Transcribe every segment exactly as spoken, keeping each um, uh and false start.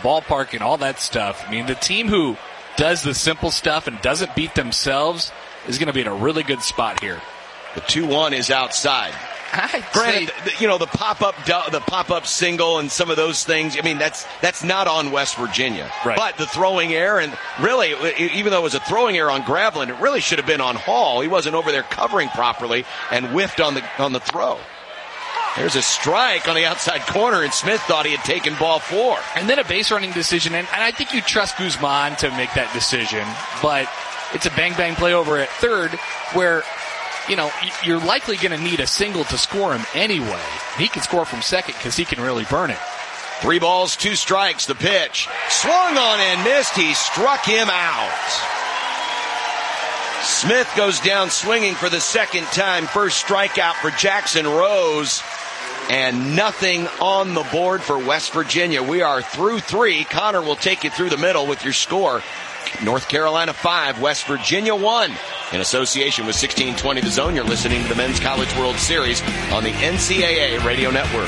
ballpark and all that stuff. I mean, the team who does the simple stuff and doesn't beat themselves is going to be in a really good spot here. The two one is outside. Granted, the, you know, the pop-up the pop-up single and some of those things, I mean, that's that's not on West Virginia. Right. But the throwing error, and really, even though it was a throwing error on Graveline, it really should have been on Hall. He wasn't over there covering properly and whiffed on the on the throw. There's a strike on the outside corner, and Smith thought he had taken ball four. And then a base running decision, and, and I think you trust Guzman to make that decision, but it's a bang-bang play over at third where, you know, you're likely going to need a single to score him anyway. He can score from second because he can really burn it. Three balls, two strikes, the pitch. Swung on and missed. He struck him out. Smith goes down swinging for the second time. First strikeout for Jackson Rose. And nothing on the board for West Virginia. We are through three. Connor will take you through the middle with your score. North Carolina five, West Virginia one. In association with sixteen twenty The Zone, you're listening to the Men's College World Series on the N C double A Radio Network.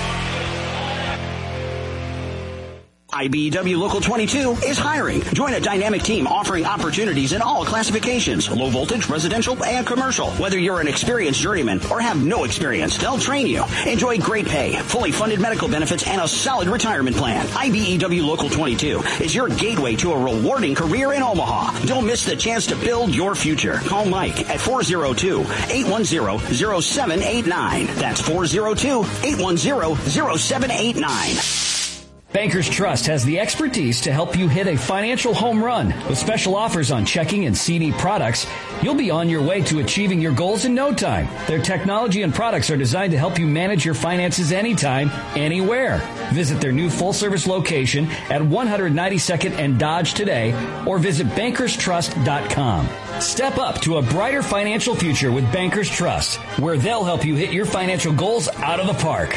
I B E W Local twenty-two is hiring. Join a dynamic team offering opportunities in all classifications, low voltage, residential, and commercial. Whether you're an experienced journeyman or have no experience, they'll train you. Enjoy great pay, fully funded medical benefits, and a solid retirement plan. I B E W Local twenty-two is your gateway to a rewarding career in Omaha. Don't miss the chance to build your future. Call Mike at four oh two, eight one zero, zero seven eight nine. That's four oh two, eight one zero, zero seven eight nine. Bankers Trust has the expertise to help you hit a financial home run. With special offers on checking and C D products, you'll be on your way to achieving your goals in no time. Their technology and products are designed to help you manage your finances anytime, anywhere. Visit their new full-service location at one ninety-second and Dodge today, or visit bankers trust dot com. Step up to a brighter financial future with Bankers Trust, where they'll help you hit your financial goals out of the park.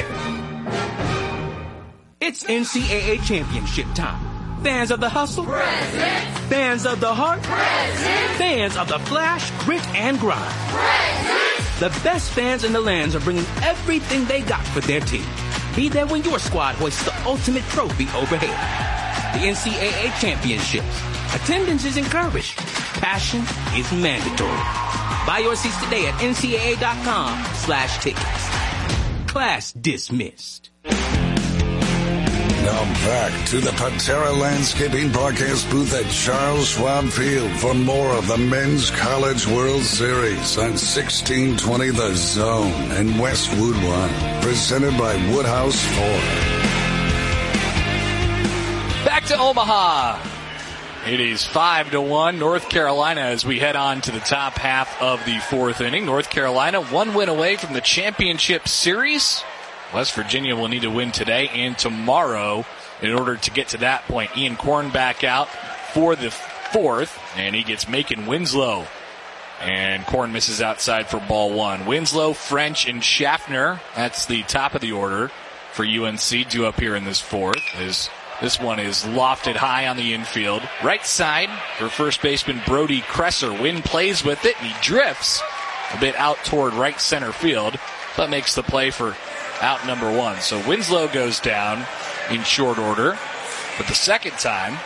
It's N C double A championship time. Fans of the hustle? Present. Fans of the heart? Present. Fans of the flash, grit, and grind? Present. The best fans in the lands are bringing everything they got for their team. Be there when your squad hoists the ultimate trophy overhead. The N C double A championships. Attendance is encouraged. Passion is mandatory. Buy your seats today at N C double A dot com slash tickets. Class dismissed. Now back to the Patera Landscaping Broadcast booth at Charles Schwab Field for more of the Men's College World Series on sixteen twenty The Zone and Westwood One. Presented by Woodhouse Ford. Back to Omaha. It is five to one North Carolina as we head on to the top half of the fourth inning. North Carolina one win away from the championship series. West Virginia will need to win today and tomorrow in order to get to that point. Ian Korn back out for the fourth, and he gets Macon Winslow. And Korn misses outside for ball one. Winslow, French, and Schaffner. That's the top of the order for U N C due up here in this fourth. As this one is lofted high on the infield. Right side for first baseman Brody Kresser. Wynn plays with it, and he drifts a bit out toward right center field. That makes the play for out number one. So Winslow goes down in short order for the second time.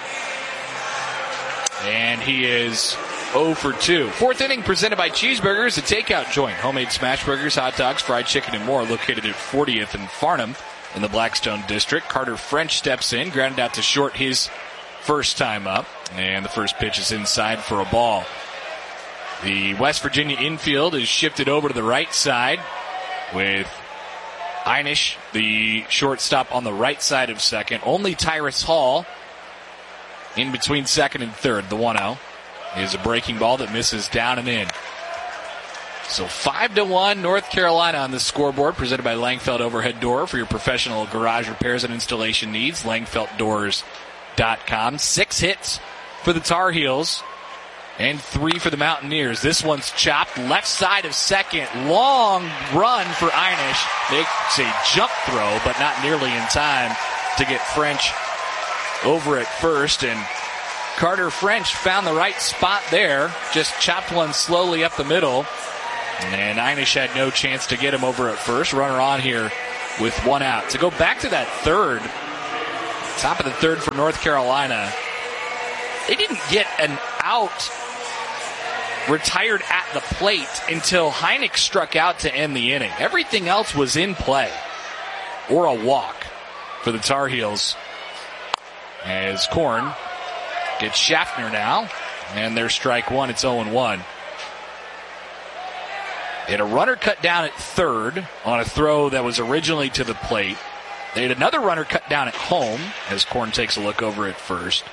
And he is oh for two. Fourth inning presented by Cheeseburgers, a takeout joint. Homemade smash burgers, hot dogs, fried chicken, and more. Located at fortieth and Farnham in the Blackstone District. Carter French steps in, grounded out to short his first time up. And the first pitch is inside for a ball. The West Virginia infield is shifted over to the right side with Einish, the shortstop, on the right side of second. Only Tyrus Hall in between second and third. The one oh is a breaking ball that misses down and in. So five to one North Carolina on the scoreboard, presented by Langfeld Overhead Door for your professional garage repairs and installation needs. Langfeld Doors dot com. Six hits for the Tar Heels and three for the Mountaineers. This one's chopped left side of second. Long run for Einish. Makes a jump throw, but not nearly in time to get French over at first. And Carter French found the right spot there. Just chopped one slowly up the middle. And Einish had no chance to get him over at first. Runner on here with one out. To go back to that third, Top of the third for North Carolina. They didn't get an out retired at the plate until Heineck struck out to end the inning. Everything else was in play or a walk for the Tar Heels. As Korn gets Schaffner now, and there's strike one. It's oh and one. They had a runner cut down at third on a throw that was originally to the plate. They had another runner cut down at home as Korn takes a look over at first.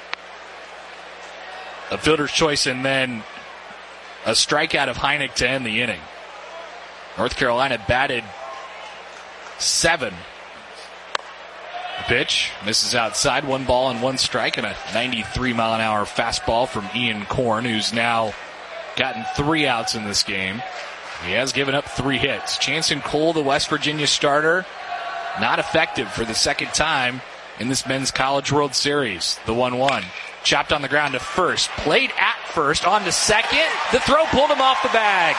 A fielder's choice and then a strikeout of Heineck to end the inning. North Carolina batted seven. The pitch misses outside, one ball and one strike, and a ninety-three mile an hour fastball from Ian Korn, who's now gotten three outs in this game. He has given up three hits. Chanson Cole, the West Virginia starter, not effective for the second time in this Men's College World Series. The one one. Chopped on the ground to first. Played at first. On to second. The throw pulled him off the bag.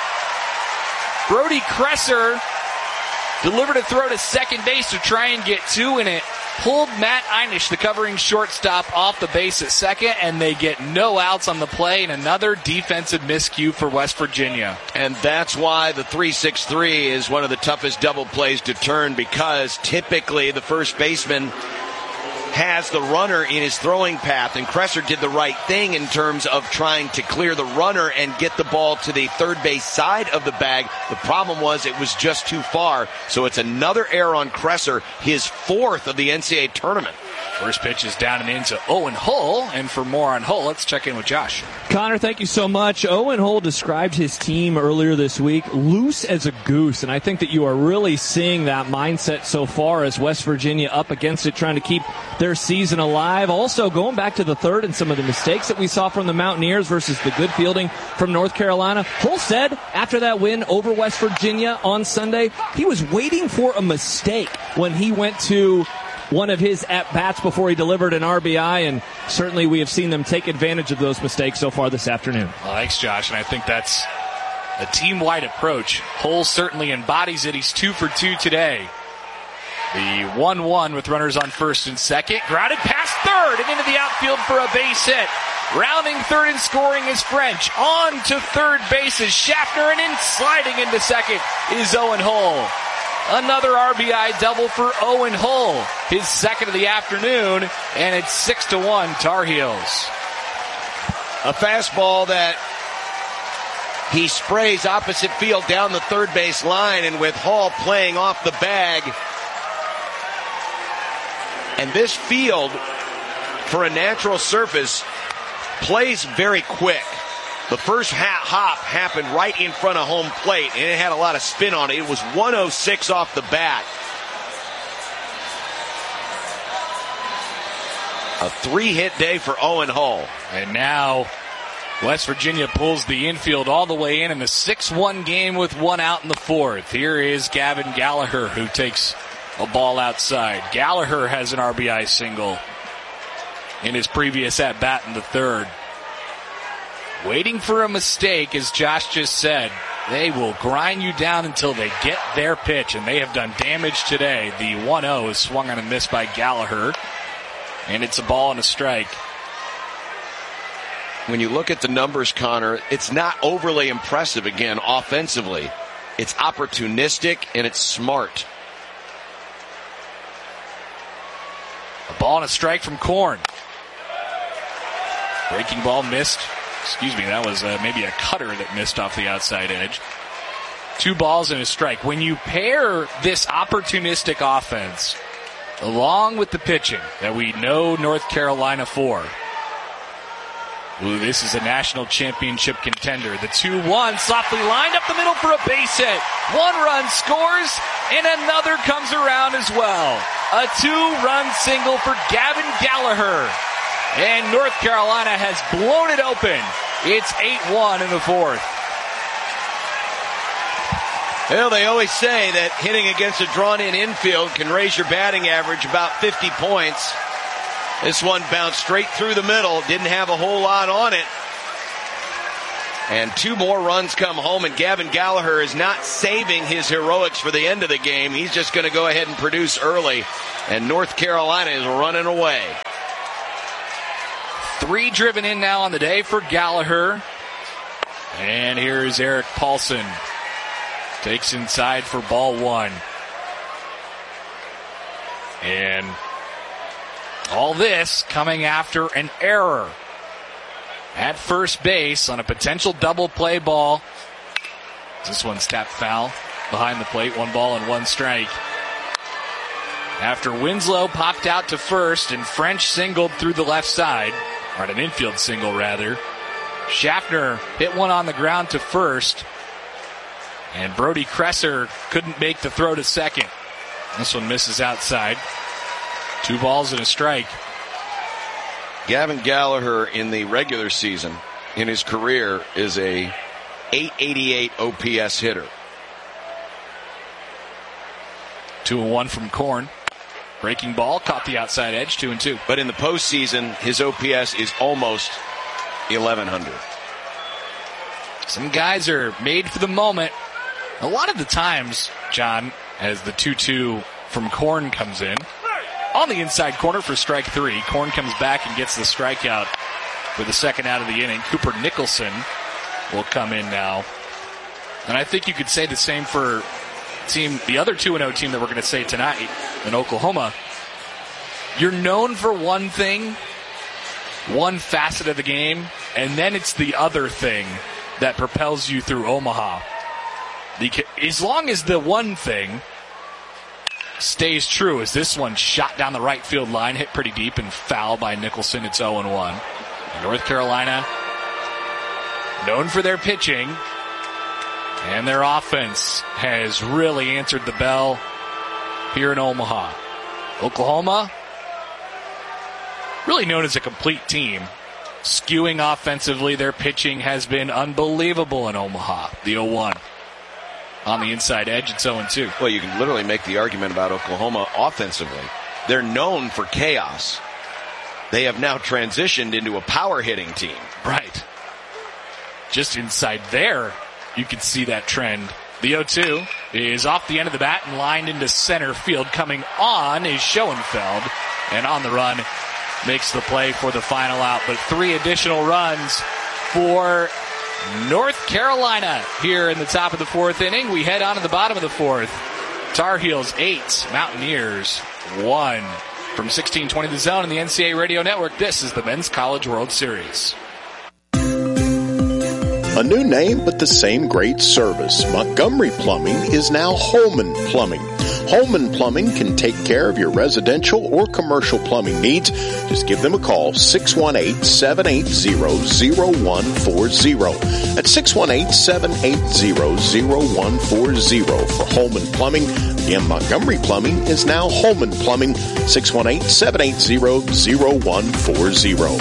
Brody Kresser delivered a throw to second base to try and get two, and it pulled Matt Einish, the covering shortstop, off the base at second, and they get no outs on the play, and another defensive miscue for West Virginia. And that's why the three six three is one of the toughest double plays to turn, because typically the first baseman has the runner in his throwing path, and Kresser did the right thing in terms of trying to clear the runner and get the ball to the third base side of the bag. The problem was it was just too far, so it's another error on Kresser, his fourth of the N C double A tournament. First pitch is down and into Owen Hull, and for more on Hull, let's check in with Josh. Connor, thank you so much. Owen Hull described his team earlier this week, loose as a goose, and I think that you are really seeing that mindset so far as West Virginia up against it, trying to keep their season alive. Also, going back to the third and some of the mistakes that we saw from the Mountaineers versus the good fielding from North Carolina. Hull said after that win over West Virginia on Sunday, he was waiting for a mistake when he went to one of his at-bats before he delivered an R B I, and certainly we have seen them take advantage of those mistakes so far this afternoon. Well, thanks, Josh, and I think that's a team-wide approach. Hull certainly embodies it. He's two for two today. The one one with runners on first and second. Grounded past third and into the outfield for a base hit. Rounding third and scoring is French. On to third base is Schaffner, and in sliding into second is Owen Hull. Another R B I double for Owen Hull, his second of the afternoon, and it's six to one Tar Heels. A fastball that he sprays opposite field down the third base line, and with Hull playing off the bag. And this field, for a natural surface, plays very quick. The first ha- hop happened right in front of home plate, and it had a lot of spin on it. It was one oh six off the bat. A three-hit day for Owen Hull. And now West Virginia pulls the infield all the way in in a six one game with one out in the fourth. Here is Gavin Gallagher, who takes a ball outside. Gallagher has an R B I single in his previous at-bat in the third. Waiting for a mistake, as Josh just said. They will grind you down until they get their pitch, and they have done damage today. The one oh is swung on and missed by Gallagher, and it's a ball and a strike. When you look at the numbers, Connor, it's not overly impressive again offensively. It's opportunistic, and it's smart. A ball and a strike from Korn. Breaking ball missed. Excuse me, that was uh, maybe a cutter that missed off the outside edge. Two balls and a strike. When you pair this opportunistic offense along with the pitching that we know North Carolina for, ooh, this is a national championship contender. The two one softly lined up the middle for a base hit. One run scores, and another comes around as well. A two-run single for Gavin Gallagher. And North Carolina has blown it open. It's eight one in the fourth. Well, they always say that hitting against a drawn-in infield can raise your batting average about fifty points. This one bounced straight through the middle, didn't have a whole lot on it. And two more runs come home, and Gavin Gallagher is not saving his heroics for the end of the game. He's just going to go ahead and produce early. And North Carolina is running away. Three driven in now on the day for Gallagher. And here's Eric Paulson. Takes inside for ball one. And all this coming after an error at first base on a potential double play ball. This one's tapped foul behind the plate. One ball and one strike. After Winslow popped out to first and French singled through the left side, or an infield single rather, Schaffner hit one on the ground to first, and Brody Kresser couldn't make the throw to second. This one misses outside. Two balls and a strike. Gavin Gallagher in the regular season in his career is a eight eighty-eight O P S hitter. Two and one from Korn. Breaking ball, caught the outside edge, two and two. But in the postseason, his O P S is almost eleven hundred. Some guys are made for the moment. A lot of the times, John, as the two two from Korn comes in, on the inside corner for strike three, Korn comes back and gets the strikeout for the second out of the inning. Cooper Nicholson will come in now. And I think you could say the same for team, the other two and oh team that we're going to say tonight in Oklahoma. You're known for one thing, one facet of the game, and then it's the other thing that propels you through Omaha. The, as long as the one thing stays true, as this one shot down the right field line, hit pretty deep and foul by Nicholson, it's oh and one. North Carolina, known for their pitching, and their offense has really answered the bell here in Omaha. Oklahoma, really known as a complete team. Skewing offensively, their pitching has been unbelievable in Omaha. The oh one. On the inside edge, it's oh and two. Well, you can literally make the argument about Oklahoma offensively. They're known for chaos. They have now transitioned into a power hitting team. Right. Just inside there, you can see that trend. The oh two is off the end of the bat and lined into center field. Coming on is Schoenfeld, and on the run makes the play for the final out. But three additional runs for North Carolina here in the top of the fourth inning. We head on to the bottom of the fourth. Tar Heels eight, Mountaineers one. From sixteen twenty The Zone and the N C A A Radio Network, this is the Men's College World Series. A new name, but the same great service. Montgomery Plumbing is now Holman Plumbing. Holman Plumbing can take care of your residential or commercial plumbing needs. Just give them a call, six one eight, seven eight zero, zero one four zero. That's six one eight, seven eight zero, zero one four zero for Holman Plumbing. Again, Montgomery Plumbing is now Holman Plumbing, six one eight, seven eight zero, zero one four zero.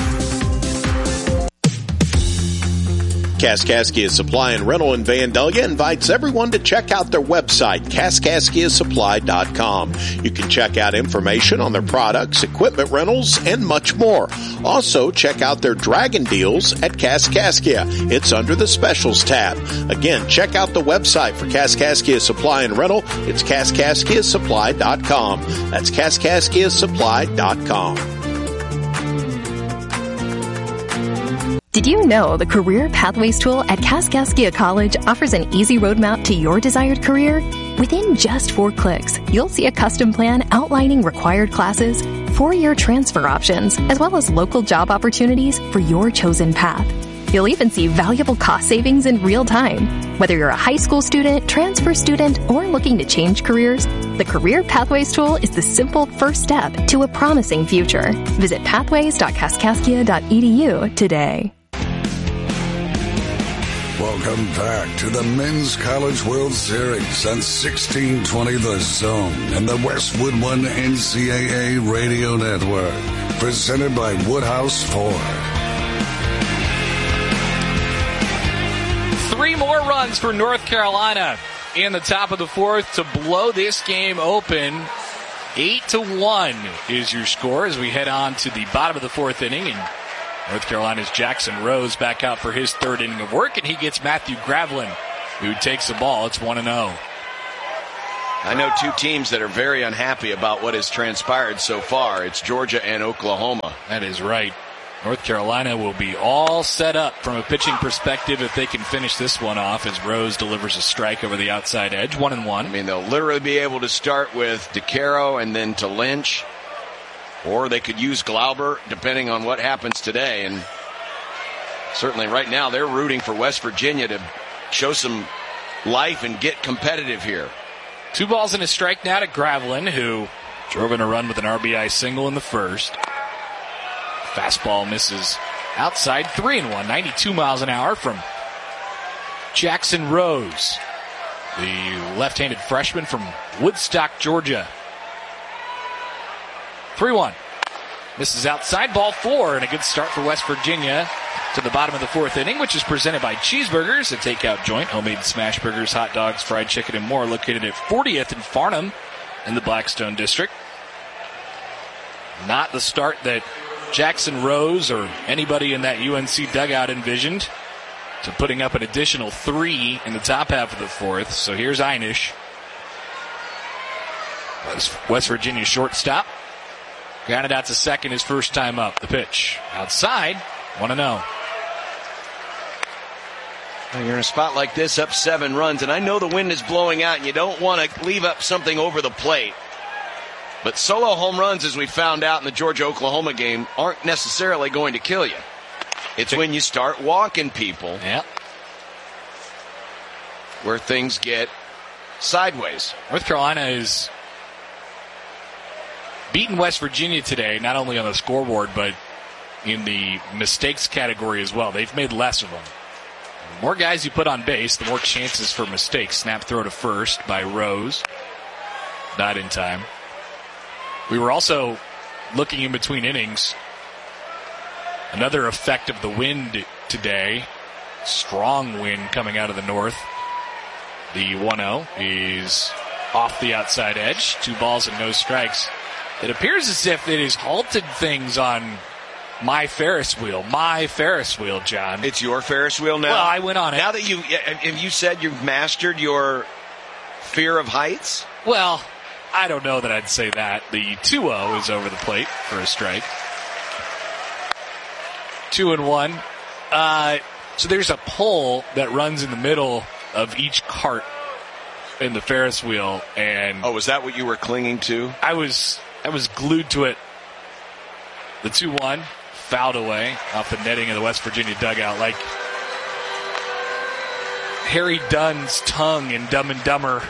Kaskaskia Supply and Rental in Vandalia invites everyone to check out their website, kaskaskia supply dot com. You can check out information on their products, equipment rentals, and much more. Also, check out their Dragon Deals at Kaskaskia. It's under the Specials tab. Again, check out the website for Kaskaskia Supply and Rental. It's kaskaskia supply dot com. That's kaskaskia supply dot com. Did you know the Career Pathways tool at Kaskaskia College offers an easy roadmap to your desired career? Within just four clicks, you'll see a custom plan outlining required classes, four-year transfer options, as well as local job opportunities for your chosen path. You'll even see valuable cost savings in real time. Whether you're a high school student, transfer student, or looking to change careers, the Career Pathways tool is the simple first step to a promising future. Visit pathways dot kaskaskia dot e d u today. Welcome back to the Men's College World Series on sixteen twenty The Zone and the Westwood One N C A A Radio Network. Presented by Woodhouse Ford. Three more runs for North Carolina in the top of the fourth to blow this game open. Eight to one is your score as we head on to the bottom of the fourth inning, and North Carolina's Jackson Rose back out for his third inning of work, and he gets Matthew Gravlin, who takes the ball. It's one and oh. I know two teams that are very unhappy about what has transpired so far. It's Georgia and Oklahoma. That is right. North Carolina will be all set up from a pitching perspective if they can finish this one off as Rose delivers a strike over the outside edge. One and one. I mean, they'll literally be able to start with DeCaro and then to Lynch. Or they could use Glauber, depending on what happens today. And certainly right now they're rooting for West Virginia to show some life and get competitive here. Two balls and a strike now to Gravelin, who drove in a run with an R B I single in the first. Fastball misses outside, three and one, ninety-two miles an hour from Jackson Rose, the left-handed freshman from Woodstock, Georgia. three one. Misses outside, ball four, and a good start for West Virginia to the bottom of the fourth inning, which is presented by Cheeseburgers, a takeout joint, homemade smash burgers, hot dogs, fried chicken, and more, located at fortieth and Farnham in the Blackstone District. Not the start that Jackson Rose or anybody in that U N C dugout envisioned, to putting up an additional three in the top half of the fourth. So here's Einish, West Virginia shortstop. Grounded out to second his first time up. The pitch outside, one and oh. You're in a spot like this, up seven runs, and I know the wind is blowing out, and you don't want to leave up something over the plate. But solo home runs, as we found out in the Georgia-Oklahoma game, aren't necessarily going to kill you. It's when you start walking people, yep, where things get sideways. North Carolina is beaten West Virginia today, not only on the scoreboard, but in the mistakes category as well. They've made less of them. The more guys you put on base, the more chances for mistakes. Snap throw to first by Rose. Not in time. We were also looking in between innings. Another effect of the wind today. Strong wind coming out of the north. The one oh is off the outside edge. Two balls and no strikes. It appears as if it has halted things on my Ferris wheel. My Ferris wheel, John. It's your Ferris wheel now? Well, I went on it. Now that you, have you said you've mastered your fear of heights? Well, I don't know that I'd say that. The two oh is over the plate for a strike. Two and one. Uh, so there's a pole that runs in the middle of each cart in the Ferris wheel. And oh, is that what you were clinging to? I was... I was glued to it. The two one, fouled away off the netting of the West Virginia dugout, like Harry Dunn's tongue in Dumb and Dumber.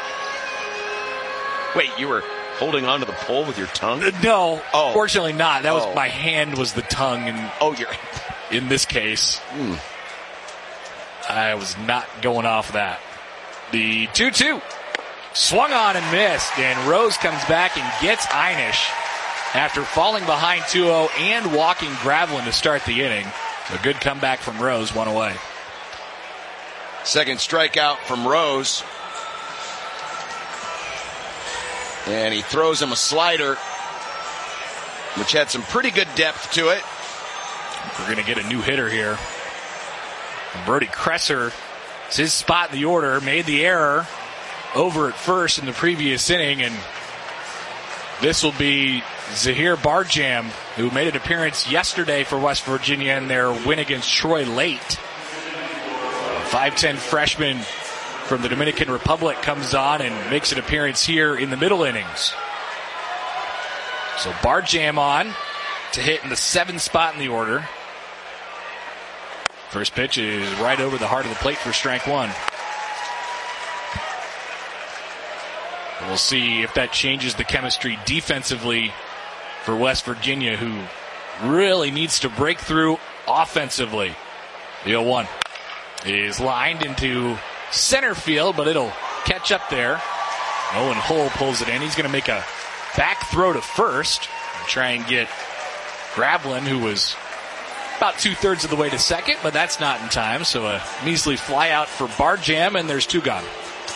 Wait, you were holding onto the pole with your tongue? Uh, no, oh. fortunately not. That oh. was my hand was the tongue, and oh, you're in this case, mm. I was not going off that. The two two. Swung on and missed, and Rose comes back and gets Einish after falling behind two oh and walking Gravelin to start the inning. A good comeback from Rose, one away. Second strikeout from Rose. And he throws him a slider, which had some pretty good depth to it. We're going to get a new hitter here. Brody Kresser, it's his spot in the order, made the error over at first in the previous inning, and this will be Zahir Barjam, who made an appearance yesterday for West Virginia in their win against Troy late. A five ten freshman from the Dominican Republic comes on and makes an appearance here in the middle innings. So Barjam on to hit in the seventh spot in the order. First pitch is right over the heart of the plate for strike one. We'll see if that changes the chemistry defensively for West Virginia, who really needs to break through offensively. The oh one is lined into center field, but it'll catch up there. Owen Hull pulls it in. He's going to make a back throw to first and try and get Gravelin, who was about two-thirds of the way to second, but that's not in time. So a measly fly out for Barjam, and there's two gone.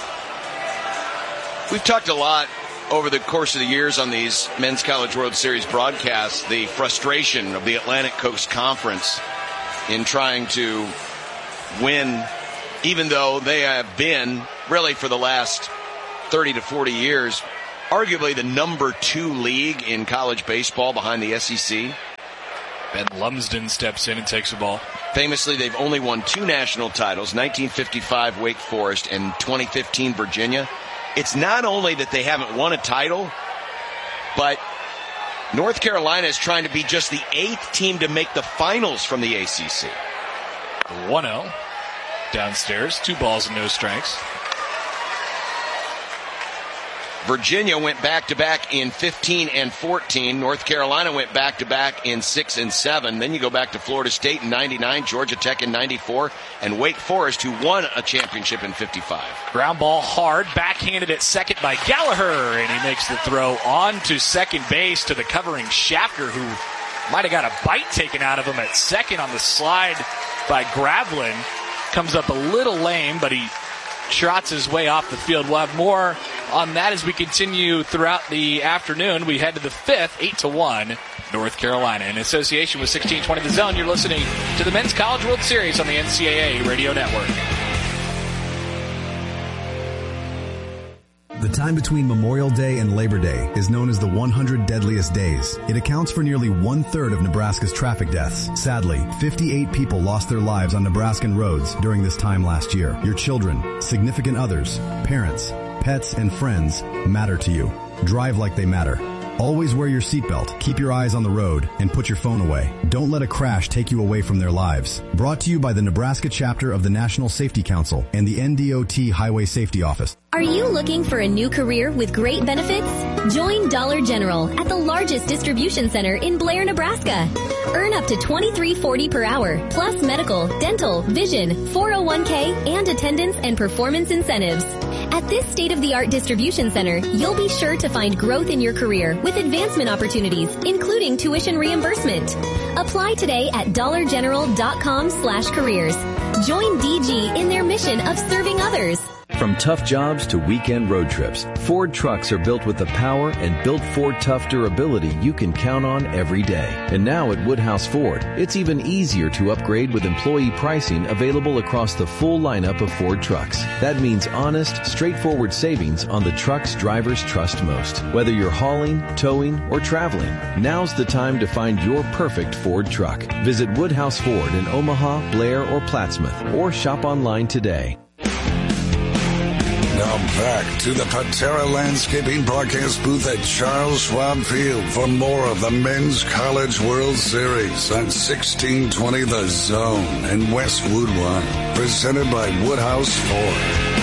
We've talked a lot over the course of the years on these Men's College World Series broadcasts, the frustration of the Atlantic Coast Conference in trying to win, even though they have been, really for the last thirty to forty years, arguably the number two league in college baseball behind the S E C. Ben Lumsden steps in and takes the ball. Famously, they've only won two national titles, nineteen fifty-five Wake Forest and twenty fifteen Virginia. It's not only that they haven't won a title, but North Carolina is trying to be just the eighth team to make the finals from the A C C. one oh downstairs, two balls and no strikes. Virginia went back-to-back in fifteen and fourteen. North Carolina went back-to-back in six and seven. Then you go back to Florida State in ninety-nine, Georgia Tech in ninety-four, and Wake Forest, who won a championship in fifty-five. Ground ball hard, backhanded at second by Gallagher, and he makes the throw on to second base to the covering Shafter, who might have got a bite taken out of him at second on the slide by Gravlin. Comes up a little lame, but he trots his way off the field. We'll have more on that as we continue throughout the afternoon. We head to the fifth, eight to one, North Carolina. In association with sixteen twenty The Zone, you're listening to the Men's College World Series on the N C double A Radio Network. The time between Memorial Day and Labor Day is known as the one hundred deadliest days. It accounts for nearly one-third of Nebraska's traffic deaths. Sadly, fifty-eight people lost their lives on Nebraskan roads during this time last year. Your children, significant others, parents, pets, and friends matter to you. Drive like they matter. Always wear your seatbelt, keep your eyes on the road, and put your phone away. Don't let a crash take you away from their lives. Brought to you by the Nebraska chapter of the National Safety Council and the N D O T Highway Safety Office. Are you looking for a new career with great benefits? Join Dollar General at the largest distribution center in Blair, Nebraska. Earn up to twenty-three forty per hour, plus medical, dental, vision, four oh one k, and attendance and performance incentives. At this state-of-the-art distribution center, you'll be sure to find growth in your career with advancement opportunities, including tuition reimbursement. Apply today at dollar general dot com slash careers. Join D G in their mission of serving others. From tough jobs to weekend road trips, Ford trucks are built with the power and built Ford Tough durability you can count on every day. And now at Woodhouse Ford, it's even easier to upgrade with employee pricing available across the full lineup of Ford trucks. That means honest, straightforward savings on the trucks drivers trust most. Whether you're hauling, towing, or traveling, now's the time to find your perfect Ford truck. Visit Woodhouse Ford in Omaha, Blair, or Plattsmouth, or shop online today. Now back to the Patera Landscaping broadcast booth at Charles Schwab Field for more of the Men's College World Series on sixteen twenty The Zone and Westwood One, presented by Woodhouse Ford.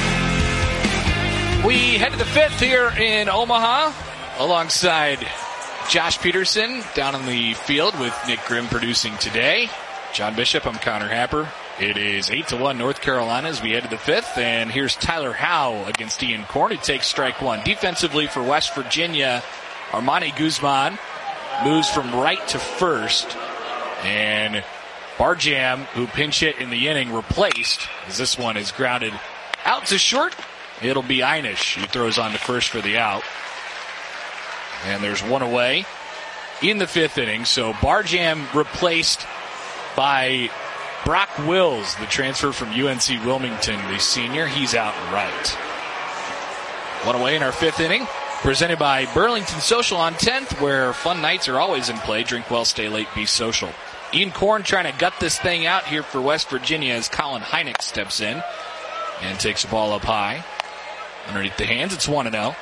We head to the fifth here in Omaha alongside Josh Peterson down in the field with Nick Grimm producing today. John Bishop, I'm Connor Happer. It is eight to one North Carolina as we head to the fifth, and here's Tyler Howe against Ian Korn, who takes strike one. Defensively for West Virginia, Armani Guzman moves from right to first, and Barjam, who pinch hit in the inning, replaced, as this one is grounded out to short. It'll be Einish who throws on to first for the out. And there's one away in the fifth inning, so Barjam replaced by Brock Wills, the transfer from U N C Wilmington, the senior. He's out right. One away in our fifth inning. Presented by Burlington Social on tenth, where fun nights are always in play. Drink well, stay late, be social. Ian Korn trying to gut this thing out here for West Virginia as Colin Heineck steps in and takes the ball up high. Underneath the hands, it's one and oh.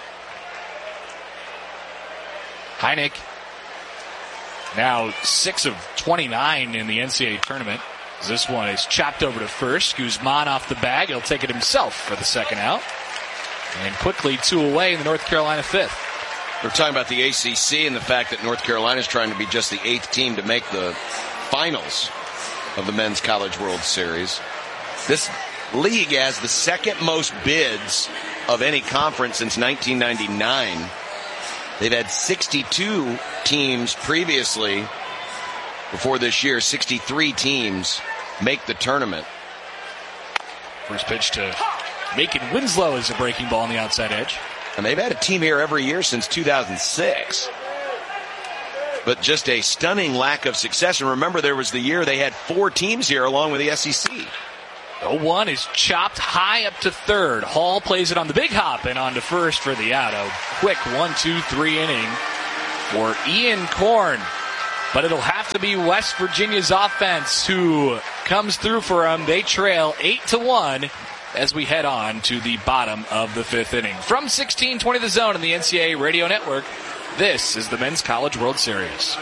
Heineck now six of twenty-nine in the N C double A tournament. This one is chopped over to first. Guzman off the bag. He'll take it himself for the second out. And quickly two away in the North Carolina fifth. We're talking about the A C C and the fact that North Carolina is trying to be just the eighth team to make the finals of the Men's College World Series. This league has the second most bids of any conference since nineteen ninety-nine. They've had sixty-two teams previously. Before this year, sixty-three teams make the tournament. First pitch to Macon Winslow is a breaking ball on the outside edge. And they've had a team here every year since two thousand six. But just a stunning lack of success. And remember, there was the year they had four teams here along with the S E C. oh one is chopped high up to third. Hall plays it on the big hop and on to first for the out. A quick one two three inning for Ian Korn. But it'll have to be West Virginia's offense who comes through for them. They trail eight to one as we head on to the bottom of the fifth inning. From sixteen twenty The Zone in the N C double A Radio Network, this is the Men's College World Series.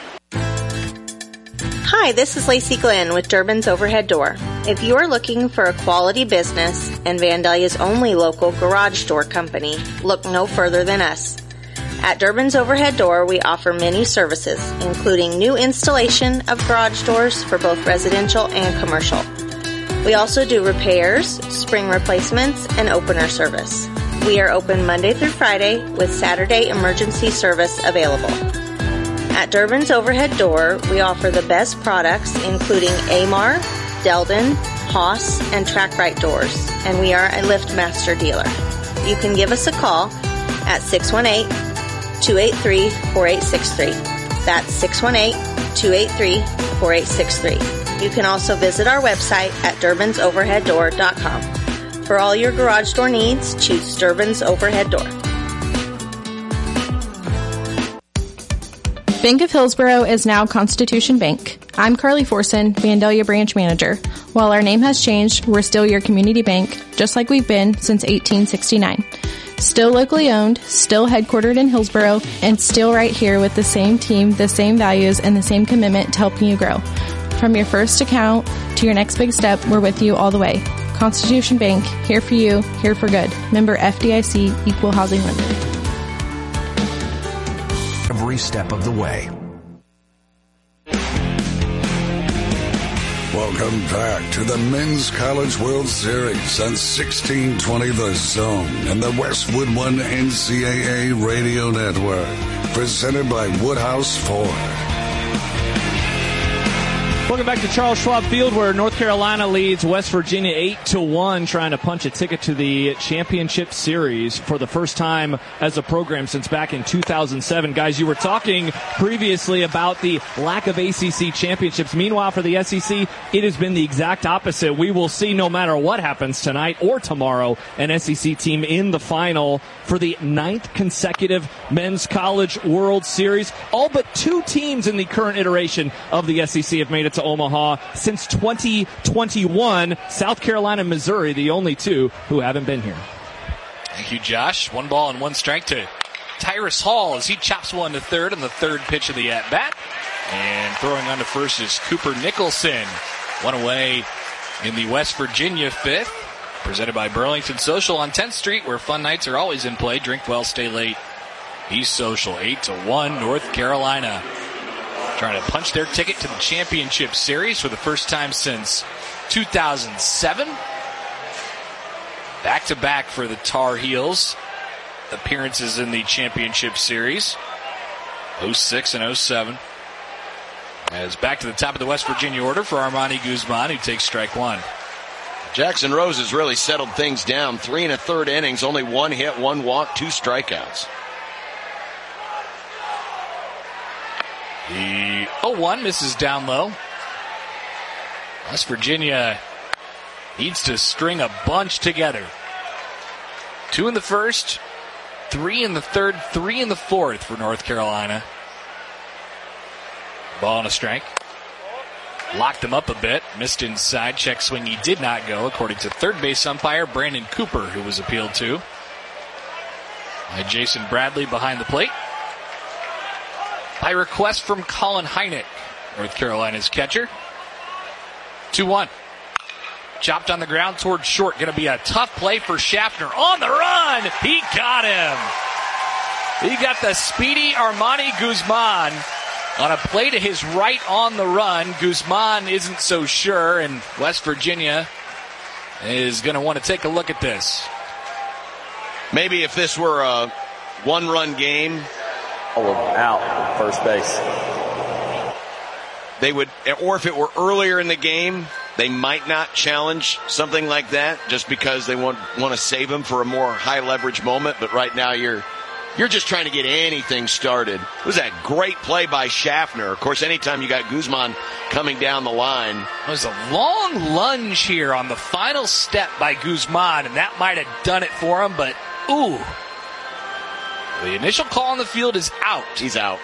Hi, this is Lacey Glenn with Durbin's Overhead Door. If you are looking for a quality business and Vandalia's only local garage door company, look no further than us. At Durbin's Overhead Door, we offer many services, including new installation of garage doors for both residential and commercial. We also do repairs, spring replacements, and opener service. We are open Monday through Friday with Saturday emergency service available. At Durbin's Overhead Door, we offer the best products including Amar, Delden, Haas, and TrackRite doors, and we are a LiftMaster dealer. You can give us a call at six one eight, two eight three, four eight six three. That's six one eight, two eight three, four eight six three. You can also visit our website at durbins overhead door dot com. For all your garage door needs, choose Durbin's Overhead Door. Bank of Hillsborough is now Constitution Bank. I'm Carly Forson, Vandalia Branch Manager. While our name has changed, we're still your community bank, just like we've been since eighteen sixty-nine. Still locally owned, still headquartered in Hillsborough, and still right here with the same team, the same values, and the same commitment to helping you grow. From your first account to your next big step, we're with you all the way. Constitution Bank, here for you, here for good. Member F D I C, Equal Housing Limited. Every step of the way. Welcome back to the Men's College World Series on sixteen twenty The Zone and the Westwood One N C double A Radio Network. Presented by Woodhouse Ford. Welcome back to Charles Schwab Field, where North Carolina leads West Virginia eight to one, trying to punch a ticket to the championship series for the first time as a program since back in two thousand seven. Guys, you were talking previously about the lack of A C C championships. Meanwhile, for the S E C, it has been the exact opposite. We will see, no matter what happens tonight or tomorrow, an S E C team in the final for the ninth consecutive Men's College World Series. All but two teams in the current iteration of the S E C have made it to Omaha since twenty twenty-one. South Carolina and Missouri, the only two who haven't been here. Thank you, Josh. One ball and one strike to Tyrus Hall as he chops one to third on the third pitch of the at-bat. And throwing on to first is Cooper Nicholson. One away in the West Virginia fifth. Presented by Burlington Social on tenth Street, where fun nights are always in play. Drink well, stay late. He's Social. eight to one, North Carolina. Trying to punch their ticket to the championship series for the first time since two thousand seven. Back-to-back for the Tar Heels. Appearances in the championship series. oh six and oh seven. As back to the top of the West Virginia order for Armani Guzman, who takes strike one. Jackson Rose has really settled things down. Three and a third innings, only one hit, one walk, two strikeouts. The oh one misses down low. West Virginia needs to string a bunch together. Two in the first, three in the third, three in the fourth for North Carolina. Ball and a strike. Locked him up a bit. Missed inside. Check swing. He did not go, according to third base umpire Brandon Cooper, who was appealed to. By Jason Bradley behind the plate. By request from Colin Hynek, North Carolina's catcher. two one. Chopped on the ground towards short. Going to be a tough play for Schaffner. On the run! He got him! He got the speedy Armani Guzman on a play to his right on the run. Guzman isn't so sure, and West Virginia is going to want to take a look at this. Maybe if this were a one-run game. Oh, out, first base. They would, or if it were earlier in the game, they might not challenge something like that just because they want want to save him for a more high-leverage moment. But right now you're You're just trying to get anything started. It was that great play by Schaffner. Of course, anytime you got Guzman coming down the line. It was a long lunge here on the final step by Guzman, and that might have done it for him, but ooh. The initial call on the field is out. He's out.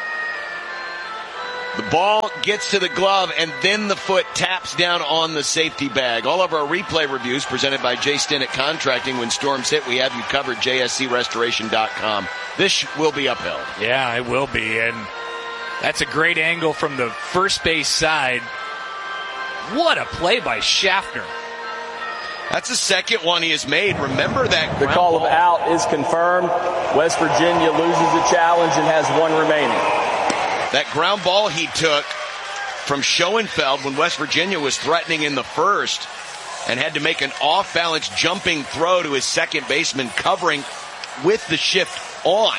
The ball gets to the glove, and then the foot taps down on the safety bag. All of our replay reviews presented by Jay Stinnett Contracting. When storms hit, we have you covered, J S C restoration dot com. This will be uphill. Yeah, it will be, and that's a great angle from the first base side. What a play by Schaffner. That's the second one he has made. Remember that The call of out is confirmed. West Virginia loses the challenge and has one remaining. That ground ball he took from Schoenfeld when West Virginia was threatening in the first and had to make an off-balance jumping throw to his second baseman covering with the shift on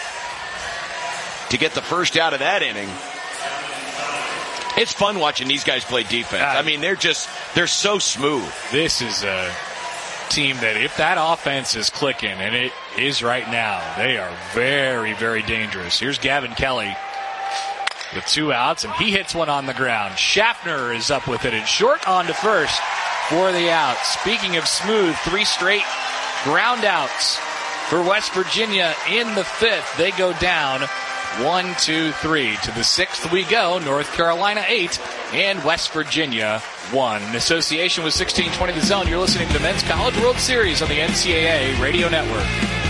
to get the first out of that inning. It's fun watching these guys play defense. I mean, they're just, they're so smooth. This is a team that if that offense is clicking, and it is right now, they are very, very dangerous. Here's Gavin Kelly with two outs, and he hits one on the ground. Schaffner is up with it and short on to first for the out. Speaking of smooth, three straight ground outs for West Virginia in the fifth. They go down one, two, three. To the sixth we go. North Carolina eight and West Virginia one. In association with sixteen twenty The Zone, you're listening to the Men's College World Series on the N C double A Radio Network.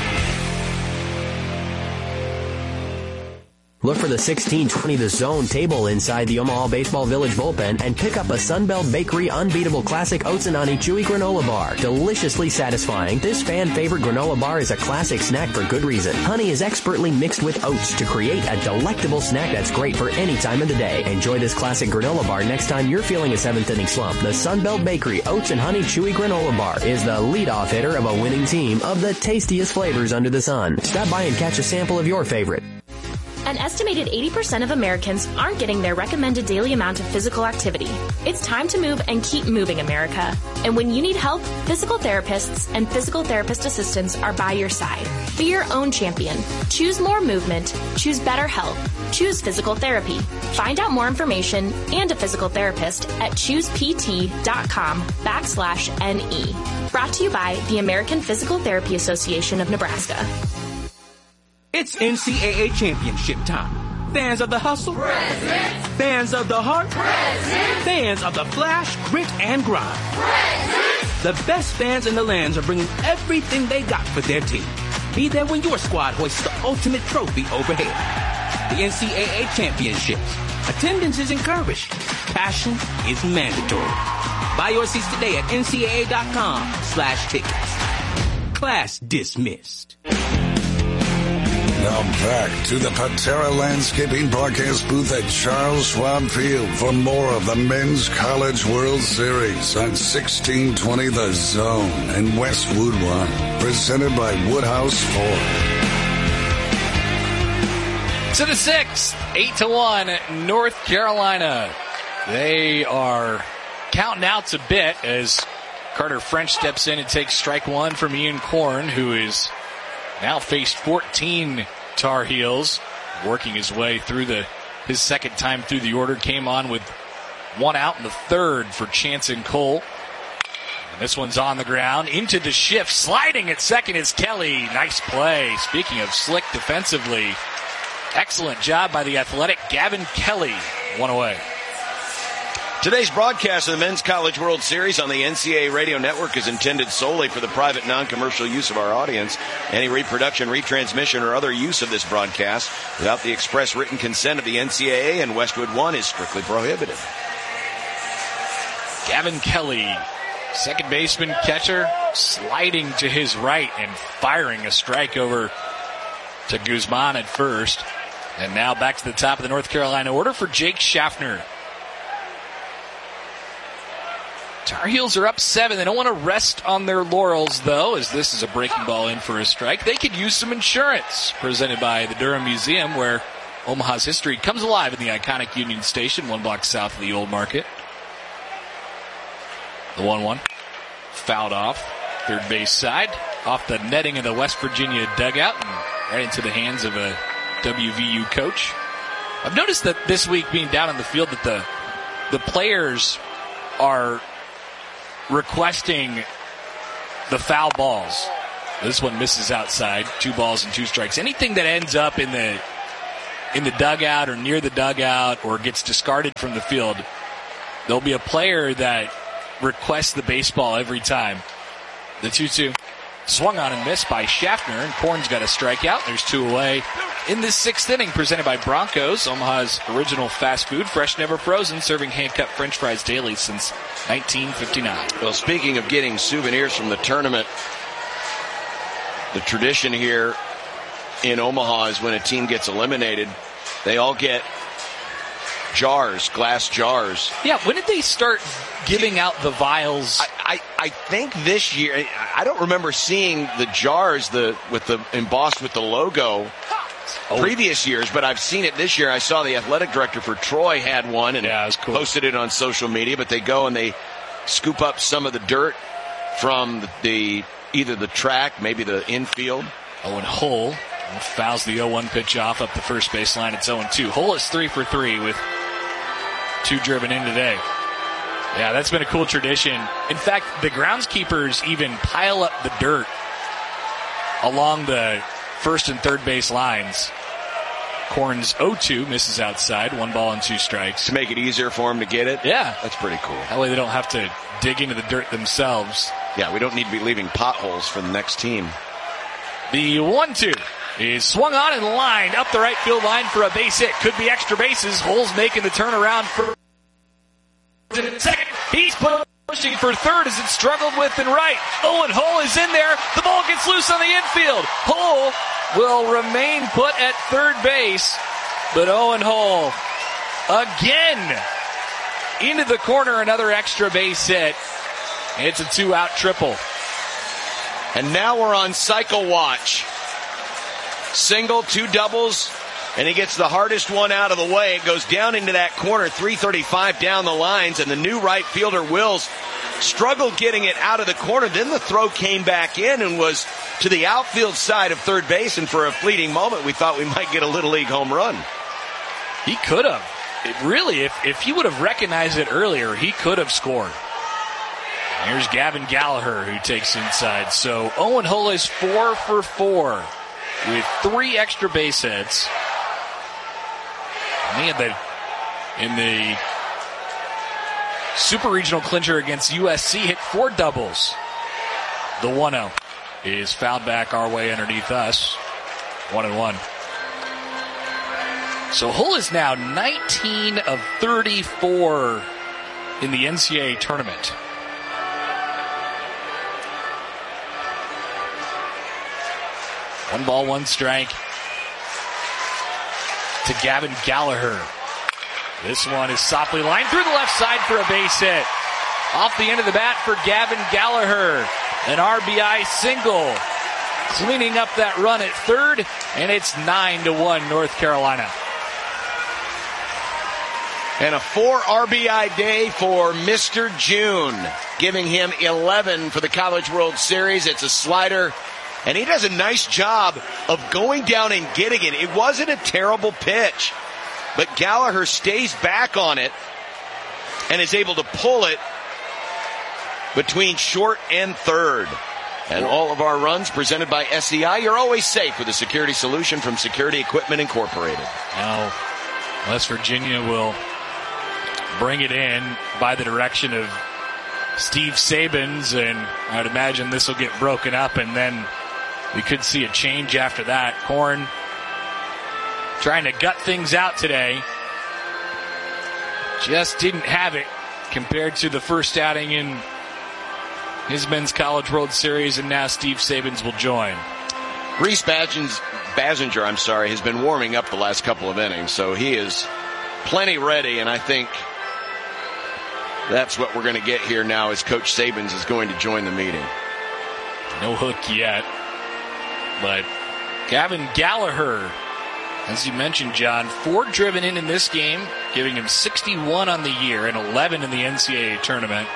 Look for the sixteen twenty The Zone table inside the Omaha Baseball Village bullpen and pick up a Sunbelt Bakery Unbeatable Classic Oats and Honey Chewy Granola Bar. Deliciously satisfying, this fan-favorite granola bar is a classic snack for good reason. Honey is expertly mixed with oats to create a delectable snack that's great for any time of the day. Enjoy this classic granola bar next time you're feeling a seventh-inning slump. The Sunbelt Bakery Oats and Honey Chewy Granola Bar is the leadoff hitter of a winning team of the tastiest flavors under the sun. Stop by and catch a sample of your favorite. An estimated eighty percent of Americans aren't getting their recommended daily amount of physical activity. It's time to move and keep moving, America. And when you need help, physical therapists and physical therapist assistants are by your side. Be your own champion. Choose more movement. Choose better health. Choose physical therapy. Find out more information and a physical therapist at choosept.com backslash NE. Brought to you by the American Physical Therapy Association of Nebraska. It's N C double A championship time. Fans of the hustle? Present. Fans of the heart? Present. Fans of the flash, grit, and grind? Present. The best fans in the lands are bringing everything they got for their team. Be there when your squad hoists the ultimate trophy overhead. The N C double A championships. Attendance is encouraged. Passion is mandatory. Buy your seats today at N C double A dot com slash tickets. Class dismissed. Now back to the Patera Landscaping broadcast booth at Charles Schwab Field for more of the Men's College World Series on sixteen twenty The Zone and Westwood One, presented by Woodhouse Ford. To the sixth, eight to one, North Carolina. They are counting outs a bit as Carter French steps in and takes strike one from Ian Korn, who is now faced fourteen Tar Heels, working his way through the his second time through the order. Came on with one out in the third for Chanson Cole. And this one's on the ground, into the shift, sliding at second is Kelly. Nice play. Speaking of slick defensively, excellent job by the athletic Gavin Kelly. One away. Today's broadcast of the Men's College World Series on the N C double A Radio Network is intended solely for the private, non-commercial use of our audience. Any reproduction, retransmission, or other use of this broadcast without the express written consent of the N C double A and Westwood One is strictly prohibited. Gavin Kelly, second baseman, catcher, sliding to his right and firing a strike over to Guzman at first. And now back to the top of the North Carolina order for Jake Schaffner. Tar Heels are up seven. They don't want to rest on their laurels, though, as this is a breaking ball in for a strike. They could use some insurance, presented by the Durham Museum, where Omaha's history comes alive in the iconic Union Station, one block south of the Old Market. The one one. Fouled off. Third base side. Off the netting of the West Virginia dugout. And right into the hands of a W V U coach. I've noticed that this week, being down on the field, that the the players are requesting the foul balls. This one misses outside. Two balls and two strikes. Anything that ends up in the in the dugout or near the dugout or gets discarded from the field, there'll be a player that requests the baseball every time. The two two swung on and missed by Schaffner, and Korn's got a strikeout. There's two away in the sixth inning, presented by Broncos, Omaha's original fast food, fresh, never frozen, serving hand-cut French fries daily since nineteen fifty-nine. Well, speaking of getting souvenirs from the tournament, the tradition here in Omaha is when a team gets eliminated, they all get jars, glass jars. Yeah, when did they start giving out the vials? I, I, I think this year, I don't remember seeing the jars the with the embossed with the logo oh. previous years, but I've seen it this year. I saw the athletic director for Troy had one and yeah, it was cool. posted it on social media, but they go and they scoop up some of the dirt from the, the either the track, maybe the infield. Owen Hull fouls the oh one pitch off up the first base line. It's oh two. Hull is three for three with two driven in today. Yeah, that's been a cool tradition. In fact, the groundskeepers even pile up the dirt along the first and third base lines. Korn's oh two misses outside, one ball and two strikes. To make it easier for them to get it? Yeah. That's pretty cool. That way they don't have to dig into the dirt themselves. Yeah, we don't need to be leaving potholes for the next team. The one two is swung on and lined up the right field line for a base hit. Could be extra bases. Hull's making the turnaround for second. He's pushing for third as it struggled with and right. Owen Hull is in there. The ball gets loose on the infield. Hull will remain put at third base, but Owen Hull again into the corner. Another extra base hit. It's a two-out triple. And now we're on cycle watch. Single, two doubles, and he gets the hardest one out of the way. It goes down into that corner, three thirty-five down the lines, and the new right fielder, Wills, struggled getting it out of the corner. Then the throw came back in and was to the outfield side of third base, and for a fleeting moment, we thought we might get a Little League home run. He could have. It really, if, if he would have recognized it earlier, he could have scored. Here's Gavin Gallagher, who takes inside. So Owen Hull is four for four with three extra base hits. And he had the, in the Super Regional clincher against U S C, hit four doubles. The one oh is fouled back our way underneath us. One and one. So Hull is now nineteen of thirty-four in the N C double A tournament. One ball, one strike to Gavin Gallagher. This one is softly lined through the left side for a base hit. Off the end of the bat for Gavin Gallagher. An R B I single. Cleaning up that run at third, and it's nine to one North Carolina. And a four R B I day for Mister June, giving him eleven for the College World Series. It's a slider. And he does a nice job of going down and getting it. It wasn't a terrible pitch, but Gallagher stays back on it and is able to pull it between short and third. And all of our runs presented by S E I. You're always safe with a security solution from Security Equipment Incorporated. Now, West Virginia will bring it in by the direction of Steve Sabins, and I would imagine this will get broken up, and then we could see a change after that. Korn trying to gut things out today. Just didn't have it compared to the first outing in his men's College World Series, and now Steve Sabins will join. Reese Badgens, Basinger, I'm sorry, has been warming up the last couple of innings, so he is plenty ready, and I think that's what we're going to get here now as Coach Sabins is going to join the meeting. No hook yet. But Gavin Gallagher, as you mentioned, John, four driven in in this game, giving him sixty-one on the year and eleven in the N C double A tournament.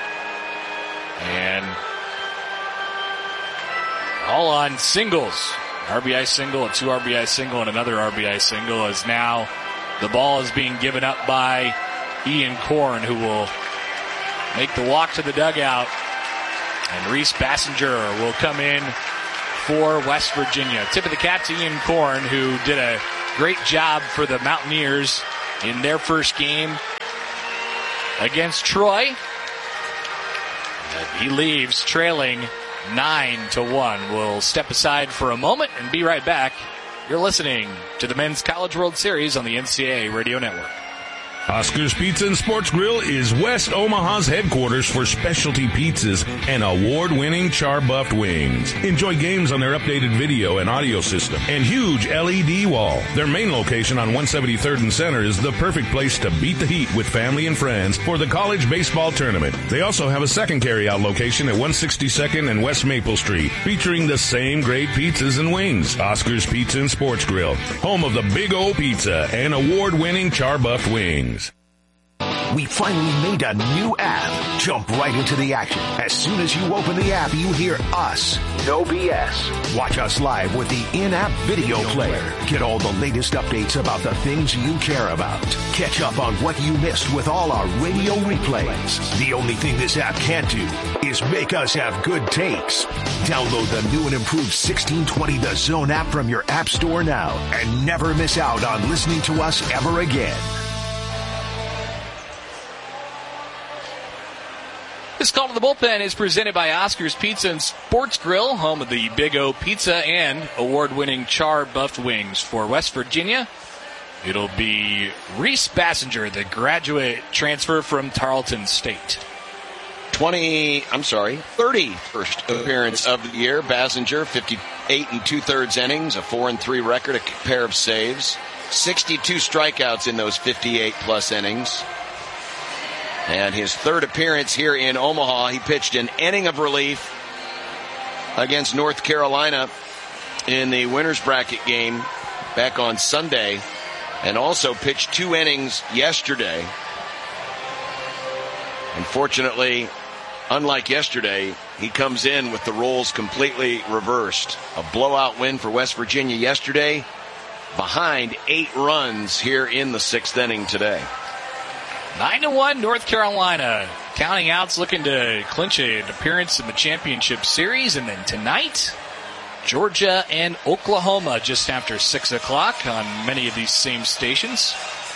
And all on singles R B I single, a two R B I single, and another R B I single, as now the ball is being given up by Ian Korn, who will make the walk to the dugout. And Reese Bassinger will come in for West Virginia. Tip of the cap to Ian Korn, who did a great job for the Mountaineers in their first game against Troy. He leaves trailing nine to one. We'll step aside for a moment and be right back. You're listening to the Men's College World Series on the N C double A Radio Network. Oscar's Pizza and Sports Grill is West Omaha's headquarters for specialty pizzas and award-winning char-buffed wings. Enjoy games on their updated video and audio system and huge L E D wall. Their main location on one seventy-third and Center is the perfect place to beat the heat with family and friends for the college baseball tournament. They also have a second carry-out location at one sixty-second and West Maple Street, featuring the same great pizzas and wings. Oscar's Pizza and Sports Grill, home of the Big O Pizza and award-winning char-buffed wings. We finally made a new app. Jump right into the action. As soon as you open the app, you hear us. No B S. Watch us live with the in-app video player. Get all the latest updates about the things you care about. Catch up on what you missed with all our radio replays. The only thing this app can't do is make us have good takes. Download the new and improved sixteen twenty The Zone app from your app store now and never miss out on listening to us ever again. This call to the bullpen is presented by Oscar's Pizza and Sports Grill, home of the Big O Pizza and award-winning char-buffed wings. For West Virginia, it'll be Reese Bassinger, the graduate transfer from Tarleton State. twenty, I'm sorry, thirty-first appearance of the year. Bassinger, fifty-eight and two-thirds innings, a four and three record, a pair of saves, sixty-two strikeouts in those fifty-eight plus innings. And his third appearance here in Omaha, he pitched an inning of relief against North Carolina in the winner's bracket game back on Sunday, and also pitched two innings yesterday. Unfortunately, unlike yesterday, he comes in with the roles completely reversed. A blowout win for West Virginia yesterday, behind eight runs here in the sixth inning today. Nine to one, North Carolina. Counting outs, looking to clinch an appearance in the championship series. And then tonight, Georgia and Oklahoma just after six o'clock on many of these same stations.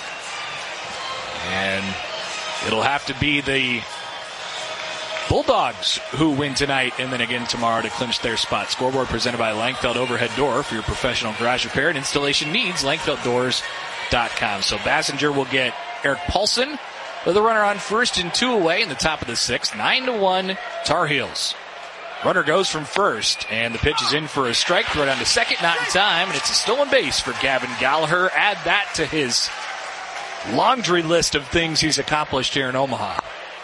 And it'll have to be the Bulldogs who win tonight and then again tomorrow to clinch their spot. Scoreboard presented by Langfeld Overhead Door. For your professional garage repair and installation needs, langfeld doors dot com. So Bassinger will get Eric Paulson with a runner on first and two away in the top of the sixth. Nine to one, Tar Heels. Runner goes from first, and the pitch is in for a strike. Throw down to second, not in time, and it's a stolen base for Gavin Gallagher. Add that to his laundry list of things he's accomplished here in Omaha.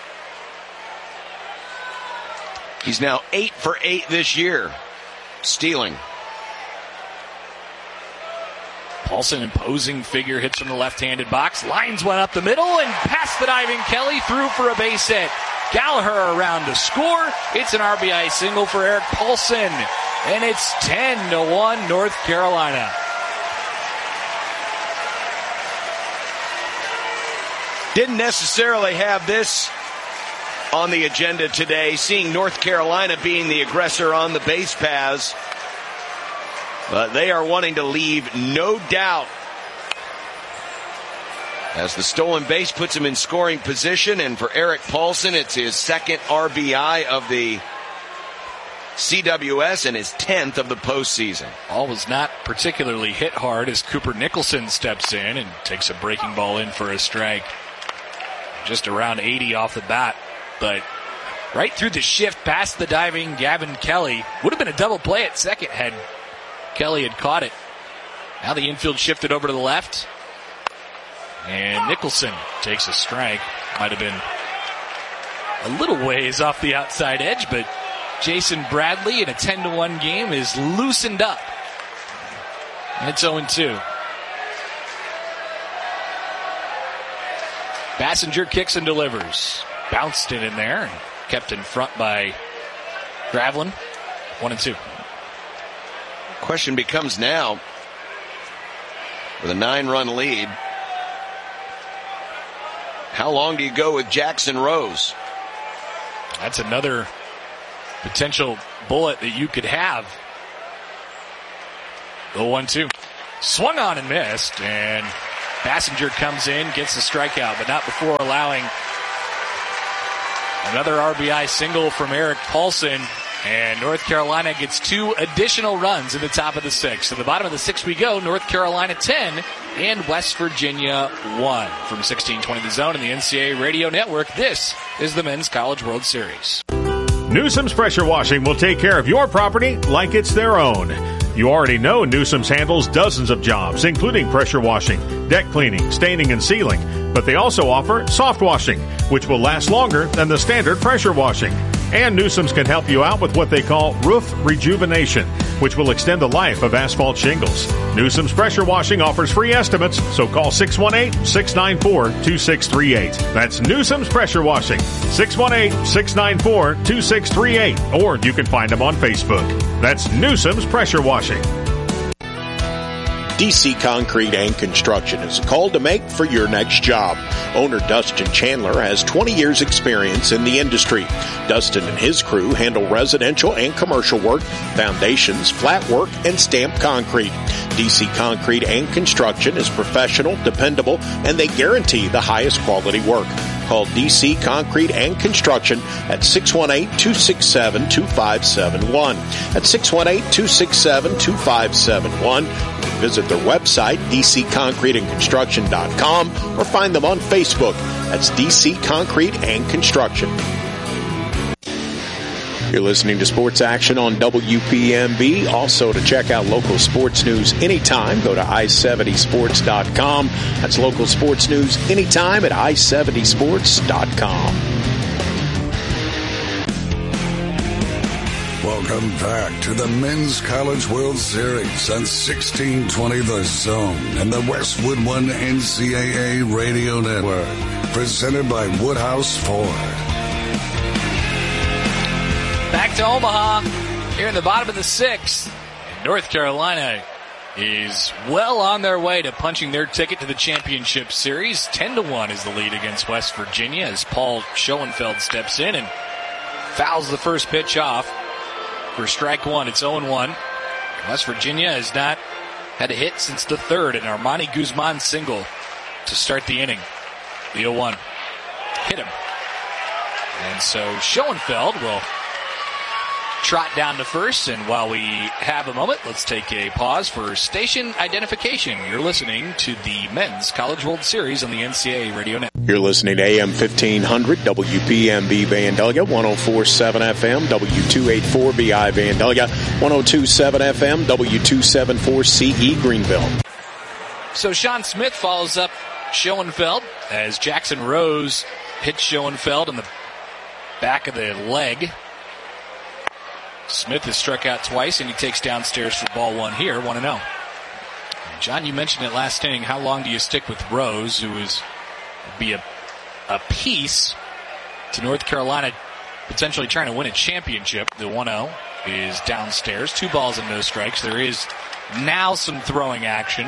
He's now eight for eight this year, stealing. Paulson, imposing figure, hits from the left-handed box, lines one up the middle, and past the diving Kelly, through for a base hit. Gallagher around to score. It's an R B I single for Eric Paulson, and it's ten to one North Carolina. Didn't necessarily have this on the agenda today, seeing North Carolina being the aggressor on the base paths. But they are wanting to leave no doubt, as the stolen base puts him in scoring position. And for Eric Paulson, it's his second R B I of the C W S and his tenth of the postseason. Ball was not particularly hit hard as Cooper Nicholson steps in and takes a breaking ball in for a strike. Just around eighty off the bat, but right through the shift past the diving Gavin Kelly. Would have been a double play at second had Kelly had caught it. Now the infield shifted over to the left. And Nicholson takes a strike. Might have been a little ways off the outside edge, but Jason Bradley in a ten to one game is loosened up. And it's oh and two. Bassinger kicks and delivers. Bounced it in there and kept in front by Gravlin. One and two. Question becomes now, with a nine-run lead, how long do you go with Jackson Rose? That's another potential bullet that you could have. The one two. Swung on and missed, and Bassinger comes in, gets the strikeout, but not before allowing another R B I single from Eric Paulson, and North Carolina gets two additional runs in the top of the sixth. To the bottom of the sixth we go, North Carolina ten and West Virginia one. From sixteen twenty The Zone and the N C double A Radio Network, this is the Men's College World Series. Newsom's Pressure Washing will take care of your property like it's their own. You already know Newsom's handles dozens of jobs, including pressure washing, deck cleaning, staining, and sealing. But they also offer soft washing, which will last longer than the standard pressure washing. And Newsom's can help you out with what they call roof rejuvenation, which will extend the life of asphalt shingles. Newsom's Pressure Washing offers free estimates, so call six one eight, six nine four, two six three eight. That's Newsom's Pressure Washing, six one eight, six nine four, two six three eight. Or you can find them on Facebook. That's Newsom's Pressure Washing. D C Concrete and Construction is a call to make for your next job. Owner Dustin Chandler has twenty years experience in the industry. Dustin and his crew handle residential and commercial work, foundations, flat work, and stamped concrete. D C Concrete and Construction is professional, dependable, and they guarantee the highest quality work. Call D C Concrete and Construction at six one eight, two six seven, two five seven one. At six one eight, two six seven, two five seven one. Visit their website, d c concrete and construction dot com, or find them on Facebook. That's D C Concrete and Construction. You're listening to Sports Action on W P M B. Also, to check out local sports news anytime, go to i seventy sports dot com. That's local sports news anytime at i seventy sports dot com. Welcome back to the Men's College World Series on sixteen twenty The Zone and the Westwood One N C double A Radio Network. Presented by Woodhouse Ford. Back to Omaha, here in the bottom of the sixth. North Carolina is well on their way to punching their ticket to the championship series. ten to one is the lead against West Virginia as Paul Schoenfeld steps in and fouls the first pitch off. For strike one, it's oh and one. West Virginia has not had a hit since the third, and Armani Guzman single to start the inning. The oh one hit him. And so Schoenfeld will trot down to first, and while we have a moment, let's take a pause for station identification. You're listening to the Men's College World Series on the N C double A Radio Network. You're listening to A M fifteen hundred W P M B Vandalia, one oh four point seven F M, W two eighty-four B I Vandalia, one oh two point seven F M, W two seventy-four C E Greenville. So Sean Smith follows up Schoenfeld as Jackson Rose hits Schoenfeld in the back of the leg. Smith has struck out twice, and he takes downstairs for ball one here, one and oh. John, you mentioned it last inning. How long do you stick with Rose, who is be a, a piece to North Carolina potentially trying to win a championship? The one oh is downstairs. Two balls and no strikes. There is now some throwing action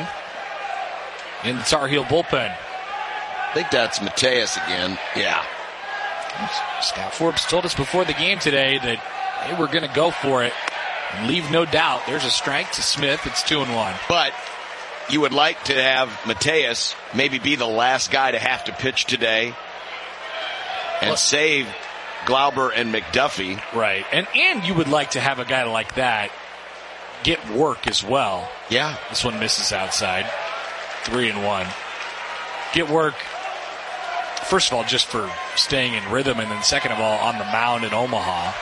in the Tar Heel bullpen. I think that's Mateus again. Yeah. Scott Forbes told us before the game today that they were going to go for it and leave no doubt. There's a strike to Smith. It's two and one. But you would like to have Mateus maybe be the last guy to have to pitch today and well, save Glauber and McDuffie. Right. And and you would like to have a guy like that get work as well. Yeah. This one misses outside. Three and one. Get work, first of all, just for staying in rhythm, and then second of all, on the mound in Omaha,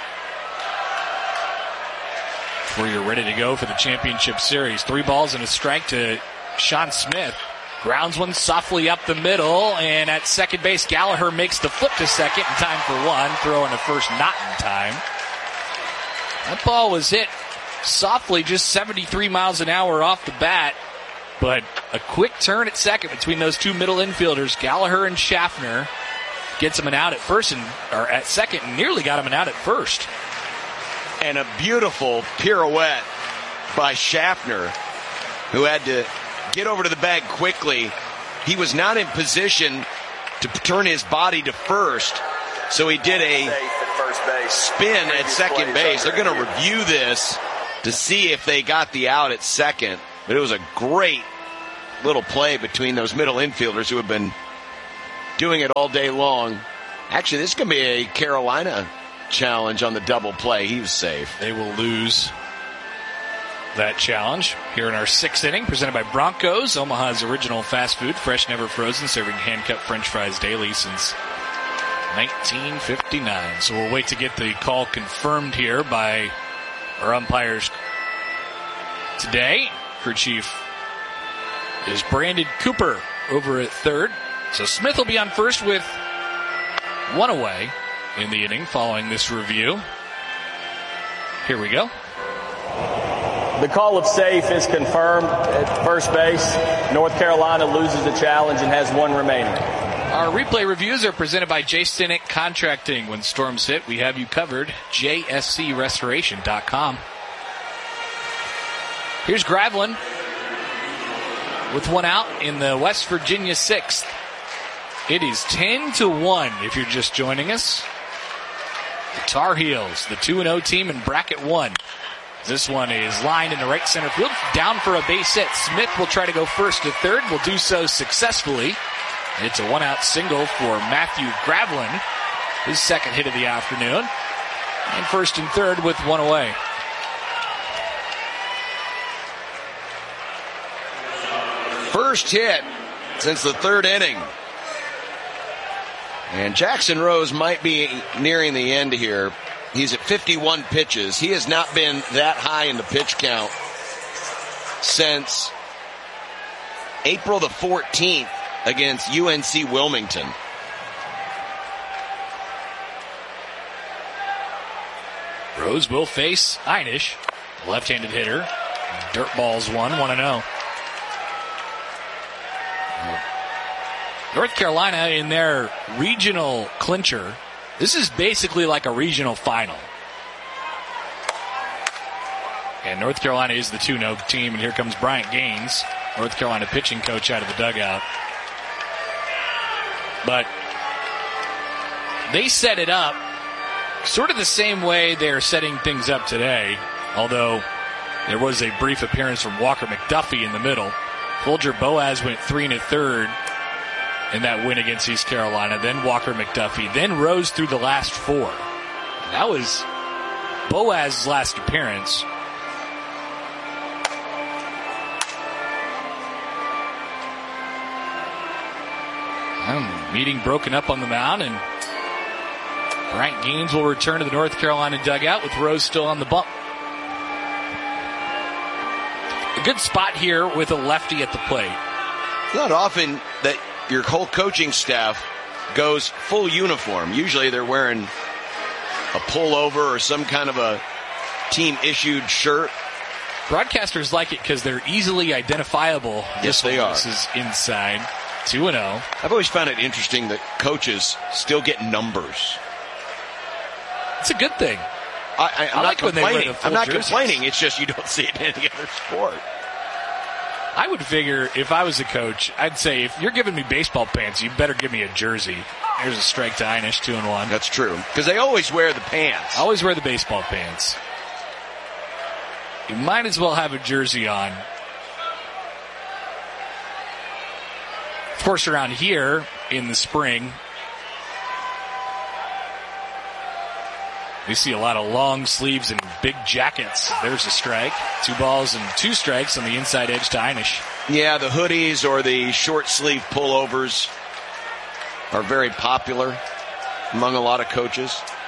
where you're ready to go for the championship series. Three balls and a strike to Sean Smith. Grounds one softly up the middle, and at second base, Gallagher makes the flip to second in time for one. Throwing to first, not in time. That ball was hit softly, just seventy-three miles an hour off the bat, but a quick turn at second between those two middle infielders, Gallagher and Schaffner, gets him an out at first, and or at second, and nearly got him an out at first. And a beautiful pirouette by Schaffner, who had to get over to the bag quickly. He was not in position to turn his body to first, so he did a spin at second base. They're going to review this to see if they got the out at second, but it was a great little play between those middle infielders who have been doing it all day long. Actually, this is going to be a Carolina challenge on the double play. He was safe. They will lose that challenge here in our sixth inning, presented by Broncos, Omaha's original fast food, fresh, never frozen, serving hand-cut French fries daily since nineteen fifty-nine. So we'll wait to get the call confirmed here by our umpires today. Crew chief is Brandon Cooper over at third. So Smith will be on first with one away in the inning following this review. Here we go. The call of safe is confirmed at first base. North Carolina loses the challenge and has one remaining. Our replay reviews are presented by J. Stinnett Contracting. When storms hit, we have you covered. J S C restoration dot com. Here's Gravlin with one out in the West Virginia sixth. It is ten to one if you're just joining us. The Tar Heels, the two and oh team in bracket one. This one is lined into right center field, down for a base hit. Smith will try to go first to third, will do so successfully. It's a one-out single for Matthew Gravlin, his second hit of the afternoon. And first and third with one away. First hit since the third inning. And Jackson Rose might be nearing the end here. He's at fifty-one pitches. He has not been that high in the pitch count since April the fourteenth against U N C Wilmington. Rose will face Einish, the left-handed hitter. Dirt balls one, one and oh. North Carolina in their regional clincher. This is basically like a regional final. And North Carolina is the two and oh team, and here comes Bryant Gaines, North Carolina pitching coach, out of the dugout. But they set it up sort of the same way they're setting things up today, although there was a brief appearance from Walker McDuffie in the middle. Folger Boaz went three and a third in that win against East Carolina, then Walker McDuffie, then Rose through the last four. That was Boaz's last appearance. Um, meeting broken up on the mound, and Bryant Gaines will return to the North Carolina dugout with Rose still on the bump. A good spot here with a lefty at the plate. It's not often that your whole coaching staff goes full uniform. Usually they're wearing a pullover or some kind of a team-issued shirt. Broadcasters like it because they're easily identifiable. Yes, they are. This is inside. two and oh. I've always found it interesting that coaches still get numbers. It's a good thing. I, I, I'm I not like when they wear complaining. the full I'm not jerseys. complaining. It's just you don't see it in any other sport. I would figure if I was a coach, I'd say if you're giving me baseball pants, you better give me a jersey. Here's a strike to Einish, two and one. That's true. Because they always wear the pants. Always wear the baseball pants. You might as well have a jersey on. Of course, around here in the spring, we see a lot of long sleeves and big jackets. There's a strike. Two balls and two strikes on the inside edge to Einish. Yeah, the hoodies or the short sleeve pullovers are very popular among a lot of coaches.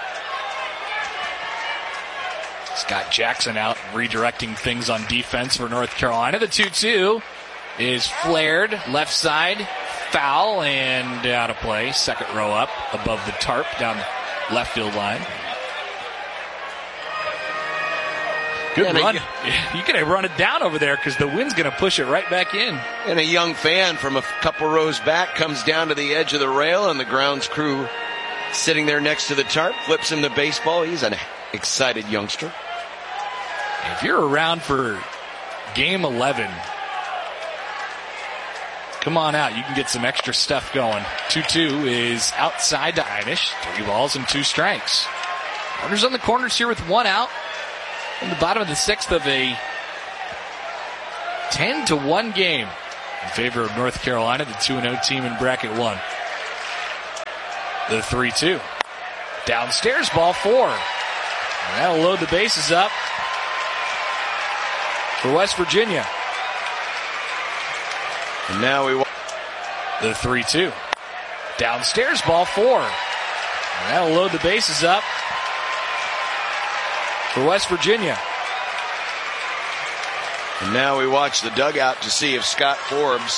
Scott Jackson out redirecting things on defense for North Carolina. The two two is flared left side, foul, and out of play. Second row up above the tarp down the left field line. Good yeah, run. You got to run it down over there because the wind's going to push it right back in. And a young fan from a couple rows back comes down to the edge of the rail, and the grounds crew sitting there next to the tarp flips him the baseball. He's an excited youngster. If you're around for game eleven. Come on out. You can get some extra stuff going. two two is outside to Einish. Three balls and two strikes. Runners on the corners here with one out. In the bottom of the sixth of a ten to one game in favor of North Carolina, the two and oh team in bracket one. The three two. Downstairs, ball four. And that'll load the bases up for West Virginia. And now we the three two. Downstairs, ball four. And that'll load the bases up for West Virginia. And now we watch the dugout to see if Scott Forbes